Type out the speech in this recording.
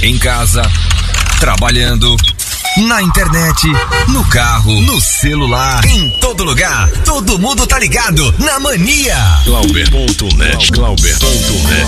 em casa, trabalhando, na internet, no carro, no celular, em todo lugar, todo mundo tá ligado na Mania. Glauber.net.